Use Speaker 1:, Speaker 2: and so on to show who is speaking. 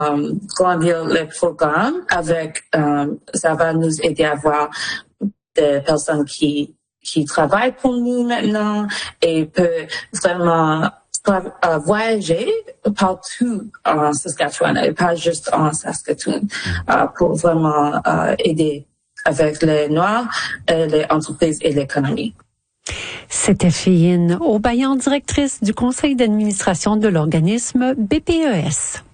Speaker 1: grandir le programme avec, ça va nous aider à avoir des personnes qui travaillent pour nous maintenant et peut vraiment voyager partout en Saskatchewan et pas juste en Saskatoon pour vraiment aider avec les Noirs, les entreprises et l'économie.
Speaker 2: C'était Fayine Aubayan, directrice du conseil d'administration de l'organisme BPES.